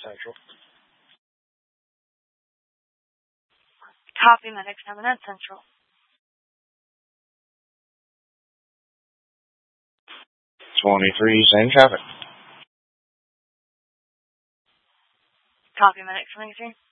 Central. Copy, Medic 7 at Central. 23, same traffic. Copy, Medic 23.